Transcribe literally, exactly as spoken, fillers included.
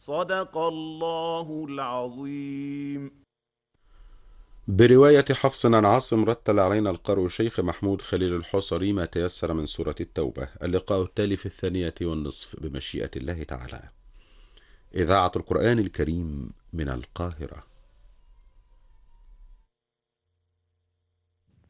صدق الله العظيم. برواية حفص عن عاصم رتل علينا القارئ شيخ محمود خليل الحصري ما تيسر من سورة التوبة. اللقاء التالي في الثانية والنصف بمشيئة الله تعالى. إذاعة القرآن الكريم من القاهرة.